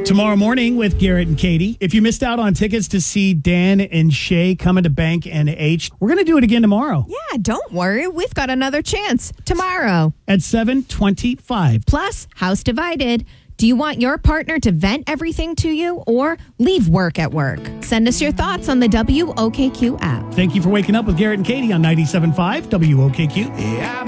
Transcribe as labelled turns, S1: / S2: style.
S1: Tomorrow morning with Garrett and Katie. If you missed out on tickets to see Dan and Shay coming to Bank NH, we're going to do it again tomorrow.
S2: Yeah, don't worry. We've got another chance tomorrow
S1: At 7:25.
S2: Plus, House Divided. Do you want your partner to vent everything to you or leave work at work? Send us your thoughts on the WOKQ app.
S1: Thank you for waking up with Garrett and Katie on 97.5 WOKQ.